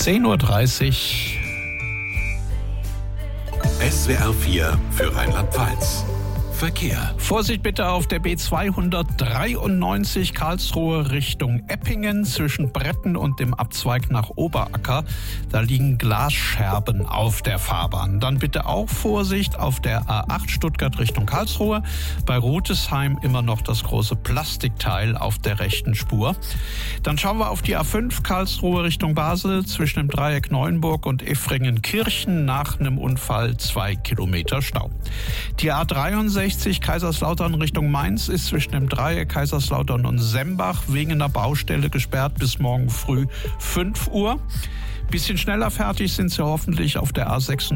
10:30 Uhr. SWR 4 für Rheinland-Pfalz. Verkehr. Vorsicht bitte auf der B293 Karlsruhe Richtung Eppingen zwischen Bretten und dem Abzweig nach Oberacker. Da liegen Glasscherben auf der Fahrbahn. Dann bitte auch Vorsicht auf der A8 Stuttgart Richtung Karlsruhe. Bei Rutesheim immer noch das große Plastikteil auf der rechten Spur. Dann schauen wir auf die A5 Karlsruhe Richtung Basel zwischen dem Dreieck Neuenburg und Effringen-Kirchen nach einem Unfall 2 Kilometer Stau. Die A63 Kaiserslautern Richtung Mainz ist zwischen dem Dreieck Kaiserslautern und Sembach wegen einer Baustelle gesperrt bis morgen früh 5 Uhr. Bisschen schneller fertig sind sie hoffentlich auf der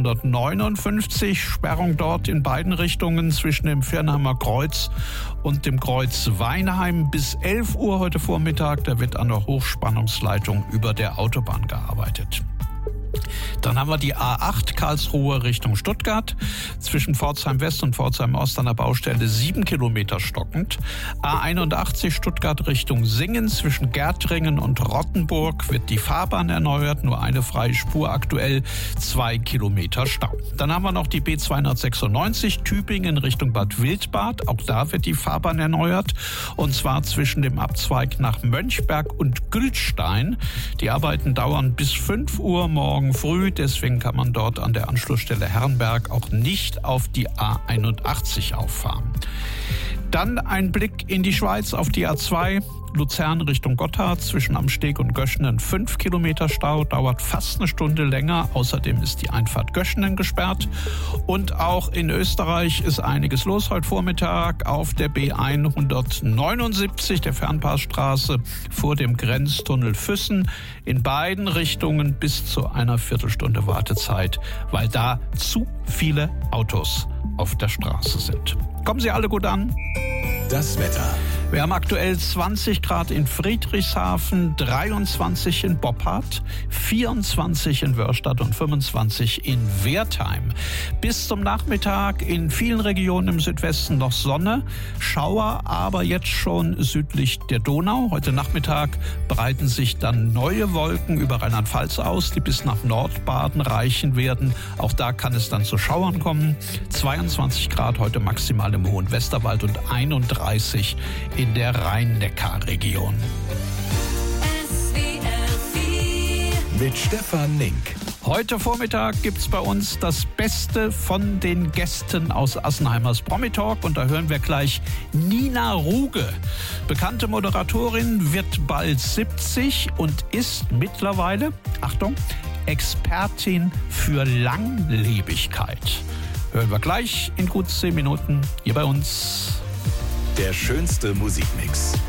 A659. Sperrung dort in beiden Richtungen zwischen dem Viernheimer Kreuz und dem Kreuz Weinheim bis 11 Uhr heute Vormittag. Da wird an der Hochspannungsleitung über der Autobahn gearbeitet. Dann haben wir die A8 Karlsruhe Richtung Stuttgart. Zwischen Pforzheim West und Pforzheim Ost an der Baustelle 7 Kilometer stockend. A81 Stuttgart Richtung Singen. Zwischen Gärtringen und Rottenburg wird die Fahrbahn erneuert. Nur eine freie Spur aktuell, 2 Kilometer Stau. Dann haben wir noch die B296 Tübingen Richtung Bad Wildbad. Auch da wird die Fahrbahn erneuert. Und zwar zwischen dem Abzweig nach Mönchberg und Gültstein. Die Arbeiten dauern bis 5 Uhr morgen früh, deswegen kann man dort an der Anschlussstelle Herrenberg auch nicht auf die A81 auffahren. Dann ein Blick in die Schweiz auf die A2. Luzern Richtung Gotthard zwischen Amsteg und Göschenen 5 Kilometer Stau, dauert fast eine Stunde länger. Außerdem ist die Einfahrt Göschenen gesperrt. Und auch in Österreich ist einiges los heute Vormittag auf der B179, der Fernpassstraße vor dem Grenztunnel Füssen. In beiden Richtungen bis zu einer Viertelstunde Wartezeit, weil da zu viele Autos auf der Straße sind. Kommen Sie alle gut an. Das Wetter. Wir haben aktuell 20 Grad in Friedrichshafen, 23 in Boppard, 24 in Wörstadt und 25 in Wertheim. Bis zum Nachmittag in vielen Regionen im Südwesten noch Sonne, Schauer aber jetzt schon südlich der Donau. Heute Nachmittag breiten sich dann neue Wolken über Rheinland-Pfalz aus, die bis nach Nordbaden reichen werden. Auch da kann es dann zu Schauern kommen. 22 Grad heute maximal im Hohen Westerwald und 31 in der Rhein-Neckar-Region. Mit Stefan Link. Heute Vormittag gibt's bei uns das Beste von den Gästen aus Assenheimers Promi-Talk. Und da hören wir gleich Nina Ruge. Bekannte Moderatorin, wird bald 70 und ist mittlerweile, Achtung, Expertin für Langlebigkeit. Hören wir gleich in gut 10 Minuten hier bei uns. Der schönste Musikmix.